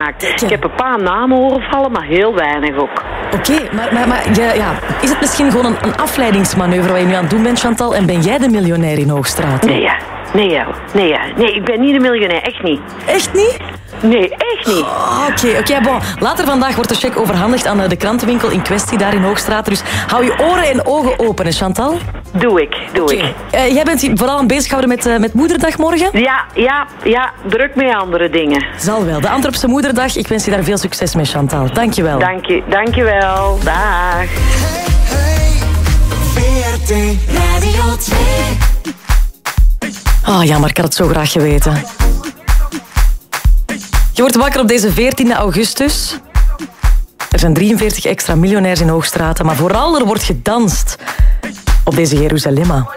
meegemaakt. Ik heb een paar namen horen vallen, maar heel weinig ook. Oké, maar is het misschien gewoon een afleidingsmanoeuvre wat je nu aan het doen bent, Chantal? En ben jij de miljonair in Hoogstraat? Nee, ik ben niet de miljonair, echt niet. Echt niet? Nee, echt niet. Oké, bon. Later vandaag wordt de cheque overhandigd aan de krantenwinkel in kwestie daar in Hoogstraat. Dus hou je oren en ogen open, hè, Chantal? Doe ik. Jij bent hier vooral aan bezig gehouden met Moederdag morgen? Ja, druk mee andere dingen. Zal wel. De Antwerpse Moederdag. Ik wens je daar veel succes mee, Chantal. Dank je wel. Dank je wel. Dag. VRT Radio 2. Ja, maar ik had het zo graag geweten. Je wordt wakker op deze 14 augustus. Er zijn 43 extra miljonairs in Hoogstraat, maar vooral er wordt gedanst op deze Jeruzalemma.